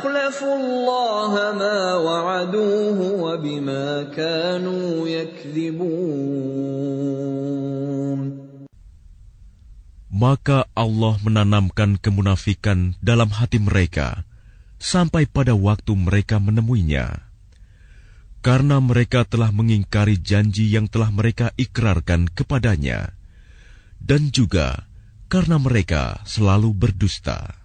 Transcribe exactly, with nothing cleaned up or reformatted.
أَخْلَفُوا اللَّهَ مَا وَعَدُوهُ وَبِمَا كَانُوا يَكْذِبُونَ. Maka Allah menanamkan kemunafikan dalam hati mereka sampai pada waktu mereka menemuinya. Karena mereka telah mengingkari janji yang telah mereka ikrarkan kepadanya, dan juga karena mereka selalu berdusta.